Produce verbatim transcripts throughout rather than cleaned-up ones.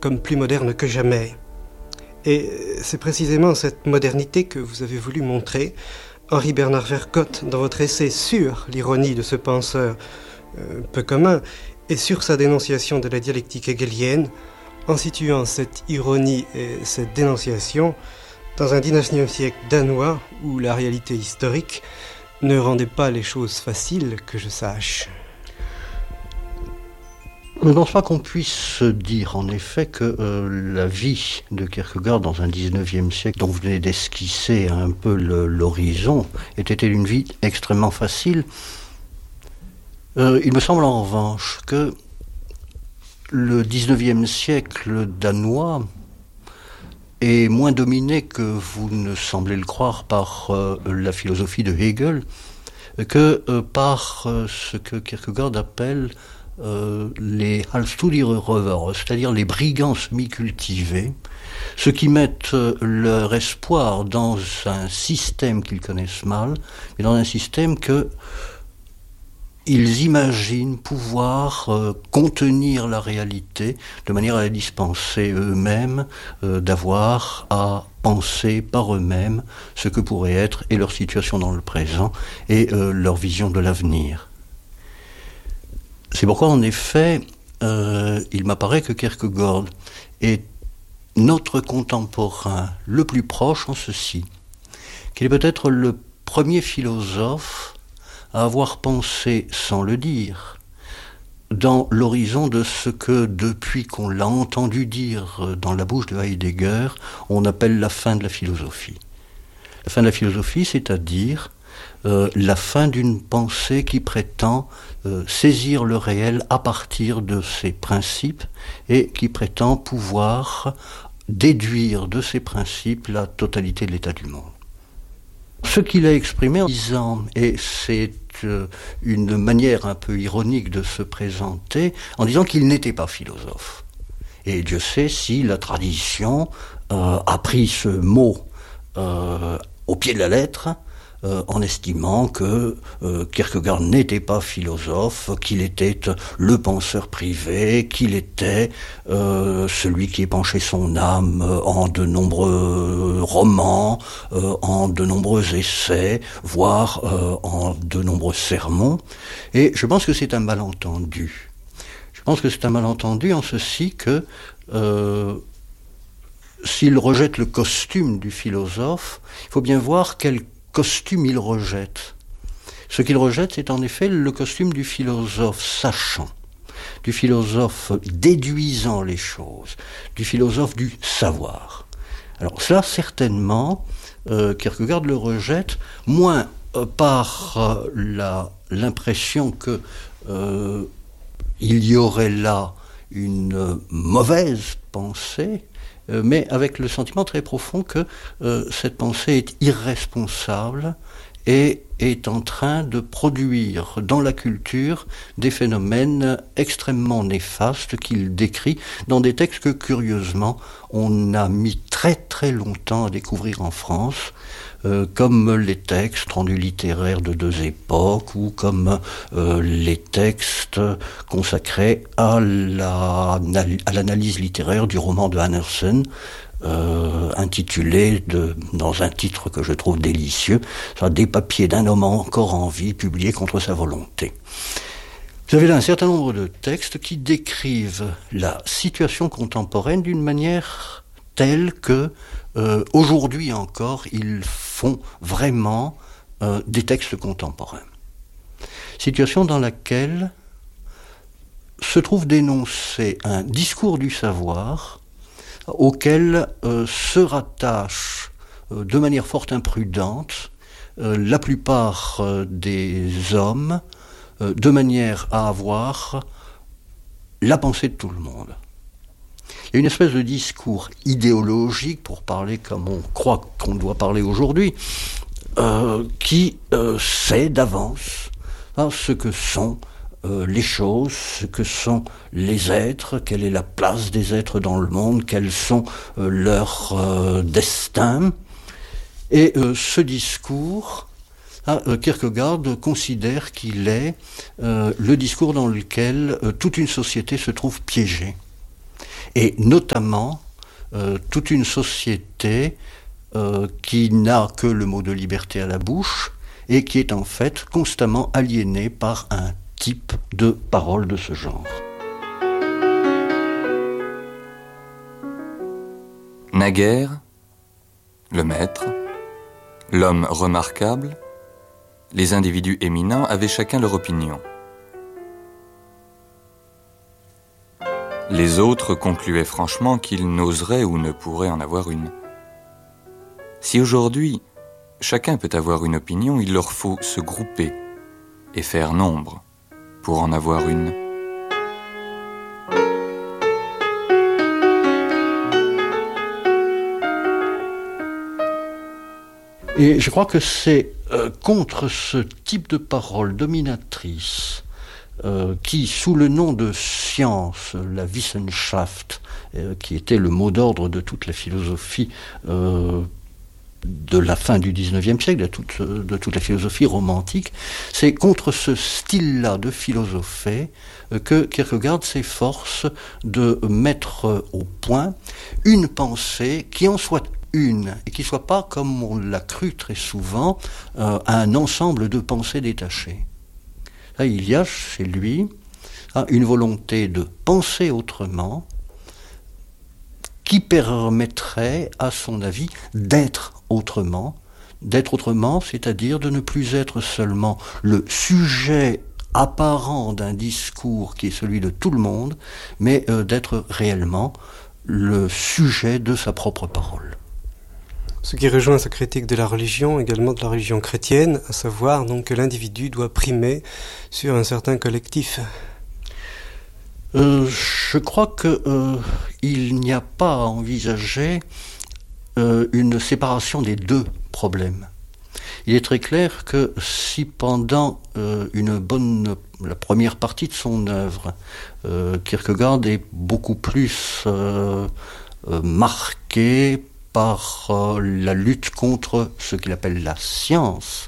comme plus moderne que jamais. Et c'est précisément cette modernité que vous avez voulu montrer, Henri Bernard Vercotte, dans votre essai sur l'ironie de ce penseur euh, peu commun, et sur sa dénonciation de la dialectique hegelienne, en situant cette ironie et cette dénonciation dans un dix-neuvième siècle danois où la réalité historique ne rendait pas les choses faciles, que je sache. Je ne pense pas qu'on puisse dire en effet que euh, la vie de Kierkegaard dans un dix-neuvième siècle, dont vous venez d'esquisser un peu le, l'horizon, ait été une vie extrêmement facile. Euh, il me semble en revanche que le dix-neuvième siècle danois est moins dominé que vous ne semblez le croire par euh, la philosophie de Hegel que euh, par euh, ce que Kierkegaard appelle euh, les Halvstudier-Röver, c'est-à-dire les brigands semi-cultivés, ceux qui mettent euh, leur espoir dans un système qu'ils connaissent mal, mais dans un système que ils imaginent pouvoir euh, contenir la réalité de manière à la dispenser eux-mêmes euh, d'avoir à penser par eux-mêmes ce que pourrait être et leur situation dans le présent et euh, leur vision de l'avenir. C'est pourquoi, en effet, euh, il m'apparaît que Kierkegaard est notre contemporain le plus proche en ceci, qu'il est peut-être le premier philosophe à avoir pensé, sans le dire, dans l'horizon de ce que, depuis qu'on l'a entendu dire dans la bouche de Heidegger, on appelle la fin de la philosophie. La fin de la philosophie, c'est-à-dire euh, la fin d'une pensée qui prétend euh, saisir le réel à partir de ses principes et qui prétend pouvoir déduire de ces principes la totalité de l'état du monde. Ce qu'il a exprimé en disant, et c'est euh, une manière un peu ironique de se présenter, en disant qu'il n'était pas philosophe. Et Dieu sait si la tradition euh, a pris ce mot euh, au pied de la lettre, euh, en estimant que euh, Kierkegaard n'était pas philosophe, qu'il était le penseur privé, qu'il était euh, celui qui épanchait son âme en de nombreux romans, euh, en de nombreux essais, voire euh, en de nombreux sermons. Et je pense que c'est un malentendu. Je pense que c'est un malentendu en ceci que euh, s'il rejette le costume du philosophe, il faut bien voir quel costume il rejette. Ce qu'il rejette, c'est en effet le costume du philosophe sachant, du philosophe déduisant les choses, du philosophe du savoir. Alors cela, certainement, euh, Kierkegaard le rejette, moins euh, par euh, la, l'impression que euh, il y aurait là une euh, mauvaise pensée, Euh, mais avec le sentiment très profond que euh, cette pensée est irresponsable et est en train de produire dans la culture des phénomènes extrêmement néfastes qu'il décrit dans des textes que, curieusement, on a mis très très longtemps à découvrir en France, euh, comme les textes rendus littéraires de deux époques ou comme euh, les textes consacrés à, la, à l'analyse littéraire du roman de Andersen, Euh, intitulé de, dans un titre que je trouve délicieux, ça, Des papiers d'un homme encore en vie, publié contre sa volonté. Vous avez là un certain nombre de textes qui décrivent la situation contemporaine d'une manière telle que, euh, aujourd'hui encore, ils font vraiment euh, des textes contemporains. Situation dans laquelle se trouve dénoncé un discours du savoir auquel euh, se rattachent euh, de manière fort imprudente euh, la plupart euh, des hommes, euh, de manière à avoir la pensée de tout le monde. Il y a une espèce de discours idéologique, pour parler comme on croit qu'on doit parler aujourd'hui, euh, qui euh, sait d'avance hein, ce que sont Euh, les choses, ce que sont les êtres, quelle est la place des êtres dans le monde, quels sont euh, leurs euh, destins. Et euh, ce discours, hein, euh, Kierkegaard considère qu'il est euh, le discours dans lequel euh, toute une société se trouve piégée. et notamment euh, toute une société euh, qui n'a que le mot de liberté à la bouche et qui est en fait constamment aliénée par un type de parole de ce genre. Naguère, le maître, l'homme remarquable, les individus éminents avaient chacun leur opinion. Les autres concluaient franchement qu'ils n'oseraient ou ne pourraient en avoir une. Si aujourd'hui, chacun peut avoir une opinion, il leur faut se grouper et faire nombre pour en avoir une. Et je crois que c'est euh, contre ce type de parole dominatrice euh, qui, sous le nom de science, la Wissenschaft, euh, qui était le mot d'ordre de toute la philosophie euh, de la fin du dix-neuvième siècle, de toute, de toute la philosophie romantique, c'est contre ce style-là de philosopher euh, que Kierkegaard s'efforce de mettre au point une pensée qui en soit une, et qui ne soit pas, comme on l'a cru très souvent, euh, un ensemble de pensées détachées. Là, il y a chez lui hein, une volonté de penser autrement qui permettrait, à son avis, d'être autrement. D'être autrement, c'est-à-dire de ne plus être seulement le sujet apparent d'un discours qui est celui de tout le monde, mais euh, d'être réellement le sujet de sa propre parole. Ce qui rejoint sa critique de la religion, également de la religion chrétienne, à savoir donc que l'individu doit primer sur un certain collectif. Euh, je crois que euh, il n'y a pas à envisager euh, une séparation des deux problèmes. Il est très clair que si pendant euh, une bonne, la première partie de son œuvre, euh, Kierkegaard est beaucoup plus euh, euh, marqué par euh, la lutte contre ce qu'il appelle la science.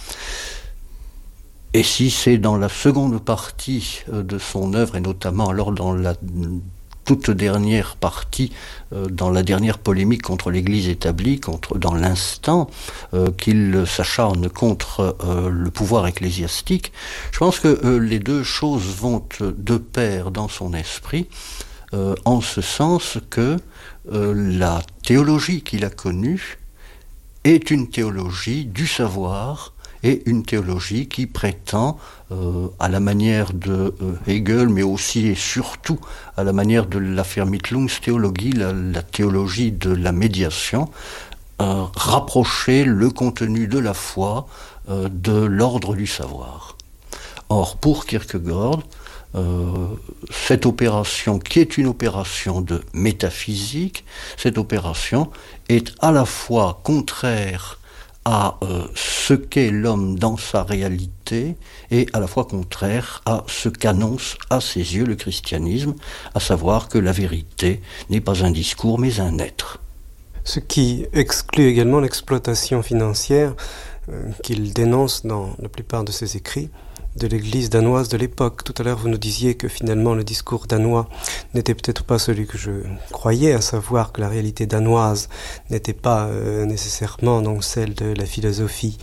Et si c'est dans la seconde partie euh, de son œuvre, et notamment alors dans la toute dernière partie, euh, dans la dernière polémique contre l'Église établie, contre, dans l'instant, euh, qu'il s'acharne contre euh, le pouvoir ecclésiastique, je pense que euh, les deux choses vont de pair dans son esprit, euh, en ce sens que Euh, la théologie qu'il a connue est une théologie du savoir et une théologie qui prétend, euh, à la manière de euh, Hegel, mais aussi et surtout à la manière de la Vermittlungstheologie, la, la théologie de la médiation, euh, rapprocher le contenu de la foi euh, de l'ordre du savoir. Or, pour Kierkegaard, Euh, cette opération, qui est une opération de métaphysique, cette opération est à la fois contraire à euh, ce qu'est l'homme dans sa réalité et à la fois contraire à ce qu'annonce à ses yeux le christianisme, à savoir que la vérité n'est pas un discours mais un être. Ce qui exclut également l'exploitation financière euh, qu'il dénonce dans la plupart de ses écrits de l'église danoise de l'époque. Tout à l'heure, vous nous disiez que finalement le discours danois n'était peut-être pas celui que je croyais, à savoir que la réalité danoise n'était pas euh, nécessairement donc celle de la philosophie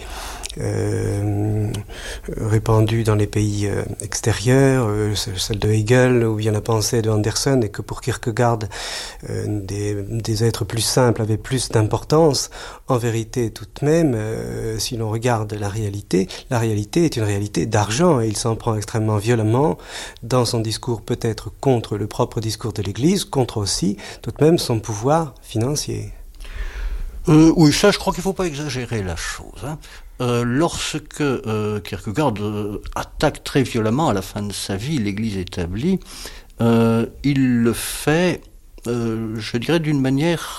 euh, répandue dans les pays euh, extérieurs, euh, celle de Hegel ou bien la pensée de Anderson, et que pour Kierkegaard, euh, des, des êtres plus simples avaient plus d'importance. En vérité, tout de même, euh, si l'on regarde la réalité, la réalité est une réalité d'argent, et il s'en prend extrêmement violemment dans son discours, peut-être contre le propre discours de l'Église, contre aussi tout de même son pouvoir financier. Euh, oui, ça, je crois qu'il ne faut pas exagérer la chose. Hein. Euh, lorsque euh, Kierkegaard euh, attaque très violemment à la fin de sa vie l'Église établie, euh, il le fait, euh, je dirais, d'une manière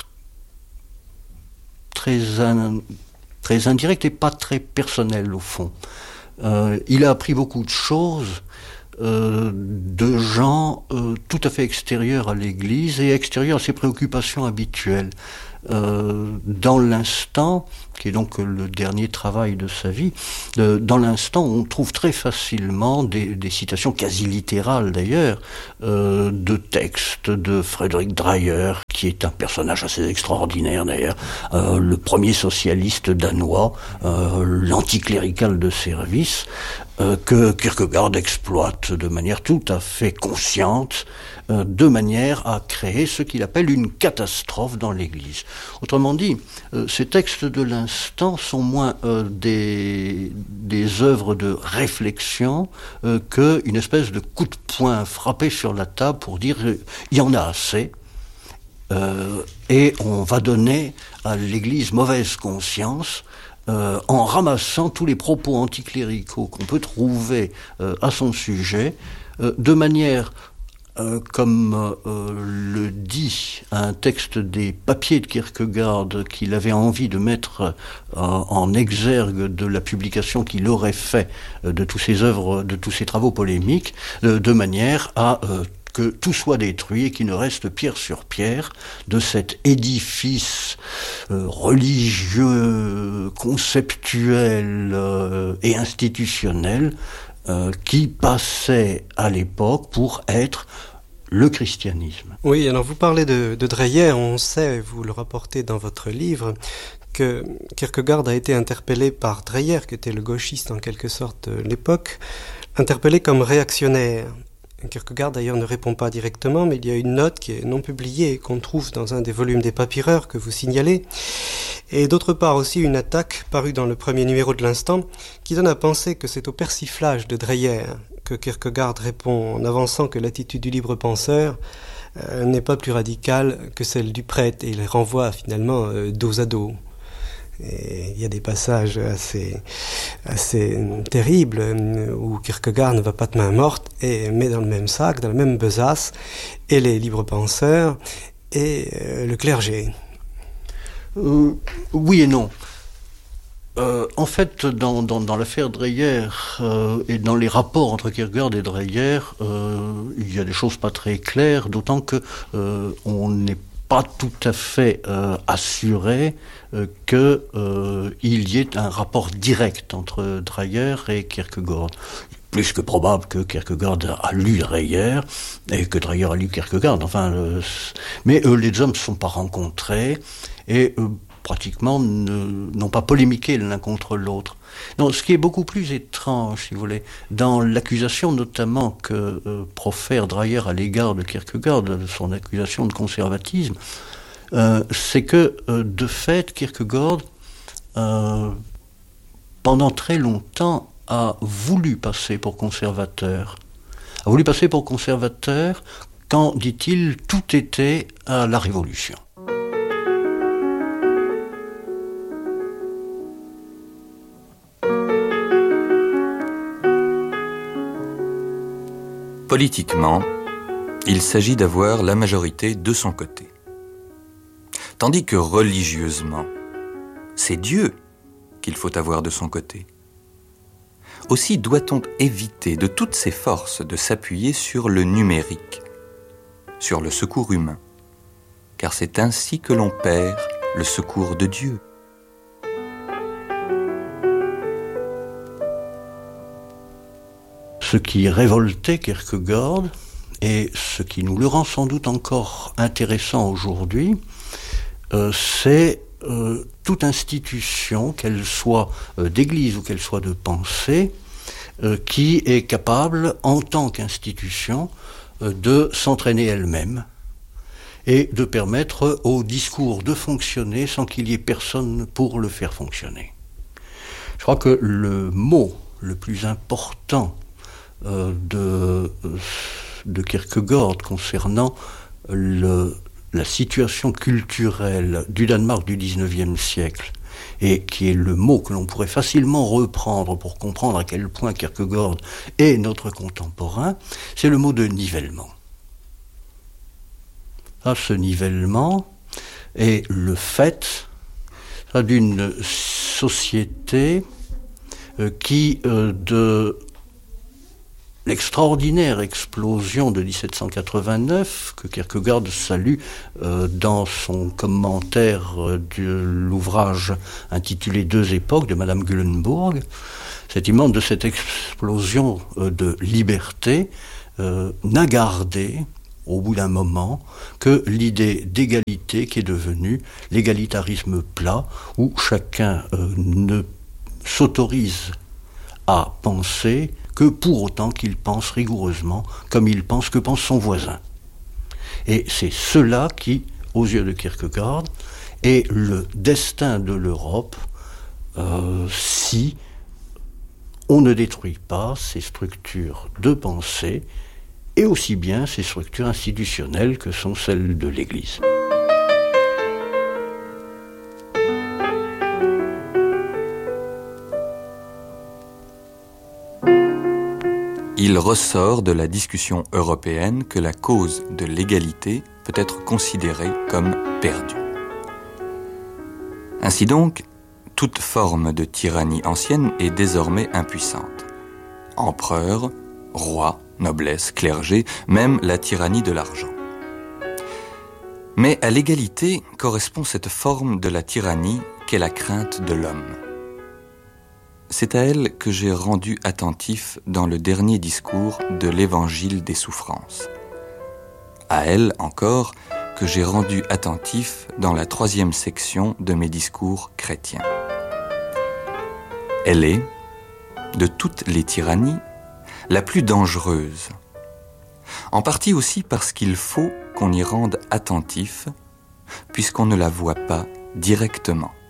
très, in, très indirecte et pas très personnelle au fond. Euh, il a appris beaucoup de choses euh, de gens euh, tout à fait extérieurs à l'Église et extérieurs à ses préoccupations habituelles. euh, dans l'instant, qui est donc le dernier travail de sa vie, de, dans l'instant, on trouve très facilement des, des citations quasi littérales d'ailleurs, euh, de textes de Frédéric Dreyer, qui est un personnage assez extraordinaire d'ailleurs, euh, le premier socialiste danois, euh, l'anticlérical de service, euh, que Kierkegaard exploite de manière tout à fait consciente, euh, de manière à créer ce qu'il appelle une catastrophe dans l'Église. Autrement dit, euh, ces textes de l'instant sont moins euh, des, des œuvres de réflexion euh, qu'une espèce de coup de poing frappé sur la table pour dire euh, il y en a assez. Euh, et on va donner à l'Église mauvaise conscience euh, en ramassant tous les propos anticléricaux qu'on peut trouver euh, à son sujet, euh, de manière, euh, comme euh, le dit un texte des papiers de Kierkegaard qu'il avait envie de mettre euh, en exergue de la publication qu'il aurait fait euh, de tous ses œuvres, de tous ses travaux polémiques, euh, de manière à euh, que tout soit détruit et qu'il ne reste pierre sur pierre de cet édifice euh, religieux, conceptuel euh, et institutionnel euh, qui passait à l'époque pour être le christianisme. Oui, alors vous parlez de, de Dreyer, on sait, vous le rapportez dans votre livre, que Kierkegaard a été interpellé par Dreyer, qui était le gauchiste en quelque sorte de l'époque, interpellé comme réactionnaire. Kierkegaard d'ailleurs ne répond pas directement, mais il y a une note qui est non publiée, qu'on trouve dans un des volumes des Papyreurs que vous signalez, et d'autre part aussi une attaque parue dans le premier numéro de l'Instant, qui donne à penser que c'est au persiflage de Dreyer que Kierkegaard répond en avançant que l'attitude du libre penseur euh, n'est pas plus radicale que celle du prêtre, et il renvoie finalement euh, dos à dos. Et il y a des passages assez, assez terribles où Kierkegaard ne va pas de main morte et met dans le même sac, dans la même besace, et les libres penseurs et euh, le clergé. Euh, oui et non. Euh, en fait, dans, dans, dans l'affaire Dreyer euh, et dans les rapports entre Kierkegaard et Dreyer, euh, il y a des choses pas très claires, d'autant que euh, on n'est pas tout à fait euh, assuré euh, qu'il euh, y ait un rapport direct entre Dreyer et Kierkegaard. Plus que probable que Kierkegaard a lu Dreyer et que Dreyer a lu Kierkegaard. Enfin, euh, mais euh, les hommes ne se sont pas rencontrés et euh, pratiquement ne, n'ont pas polémiqué l'un contre l'autre. Non, ce qui est beaucoup plus étrange, si vous voulez, dans l'accusation notamment que euh, profère Dreyer à l'égard de Kierkegaard, de son accusation de conservatisme, euh, c'est que, euh, de fait, Kierkegaard, euh, pendant très longtemps, a voulu passer pour conservateur. A voulu passer pour conservateur quand, dit-il, tout était à la Révolution. Politiquement, il s'agit d'avoir la majorité de son côté. Tandis que religieusement, c'est Dieu qu'il faut avoir de son côté. Aussi doit-on éviter de toutes ses forces de s'appuyer sur le numérique, sur le secours humain, car c'est ainsi que l'on perd le secours de Dieu. Ce qui révoltait Kierkegaard, et ce qui nous le rend sans doute encore intéressant aujourd'hui, euh, c'est euh, toute institution, qu'elle soit euh, d'église ou qu'elle soit de pensée, euh, qui est capable, en tant qu'institution, euh, de s'entraîner elle-même et de permettre au discours de fonctionner sans qu'il y ait personne pour le faire fonctionner. Je crois que le mot le plus important De, de Kierkegaard concernant le, la situation culturelle du Danemark du dix-neuvième siècle, et qui est le mot que l'on pourrait facilement reprendre pour comprendre à quel point Kierkegaard est notre contemporain, c'est le mot de nivellement. Ah, ce nivellement est le fait ah, d'une société euh, qui, euh, de l'extraordinaire explosion de dix-sept cent quatre-vingt-neuf que Kierkegaard salue euh, dans son commentaire euh, de l'ouvrage intitulé Deux époques de Madame Gullenburg, cette image de cette explosion euh, de liberté euh, n'a gardé au bout d'un moment que l'idée d'égalité qui est devenue l'égalitarisme plat où chacun euh, ne s'autorise à penser que pour autant qu'il pense rigoureusement comme il pense que pense son voisin. Et c'est cela qui, aux yeux de Kierkegaard, est le destin de l'Europe euh, si on ne détruit pas ces structures de pensée et aussi bien ces structures institutionnelles que sont celles de l'Église. Il ressort de la discussion européenne que la cause de l'égalité peut être considérée comme perdue. Ainsi donc, toute forme de tyrannie ancienne est désormais impuissante. Empereur, roi, noblesse, clergé, même la tyrannie de l'argent. Mais à l'égalité correspond cette forme de la tyrannie qu'est la crainte de l'homme. C'est à elle que j'ai rendu attentif dans le dernier discours de l'Évangile des souffrances. À elle encore que j'ai rendu attentif dans la troisième section de mes discours chrétiens. Elle est, de toutes les tyrannies, la plus dangereuse, en partie aussi parce qu'il faut qu'on y rende attentif, puisqu'on ne la voit pas directement.